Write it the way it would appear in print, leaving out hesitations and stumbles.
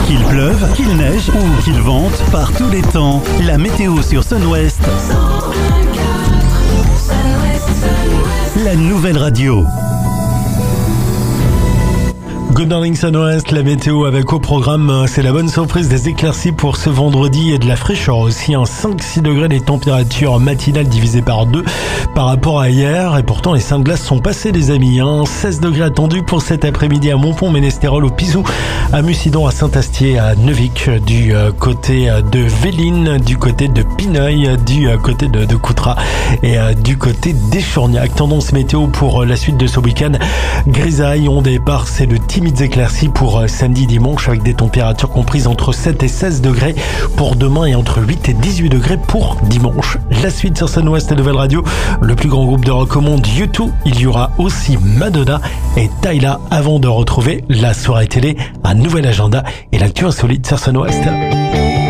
Qu'il pleuve, qu'il neige ou qu'il vente, par tous les temps, la météo sur Sun West. La nouvelle radio. Good morning Sun West, la météo avec au programme, c'est la bonne surprise des éclaircies pour ce vendredi et de la fraîcheur aussi, 5-6 degrés des températures matinales divisées par 2 par rapport à hier, et pourtant les seins de glace sont passés les amis, 16 degrés attendus pour cet après-midi à Montpont, Ménestérol, au Pizou, à Mucidon, à Saint-Astier, à Neuvic, du côté de Véline, du côté de Pineuil, du côté de Coutras et du côté d'Échourgnac. Tendance météo pour la suite de ce week-end, grisaille, ondes éparses et de timides éclaircies pour samedi, dimanche, avec des températures comprises entre 7 et 16 degrés pour demain et entre 8 et 18 degrés pour dimanche. La suite sur Sun West et Nouvelle Radio, le plus grand groupe de rock au monde, U2. Il y aura aussi Madonna et Tyla avant de retrouver la soirée télé, un nouvel agenda et l'actu insolite sur Sun West.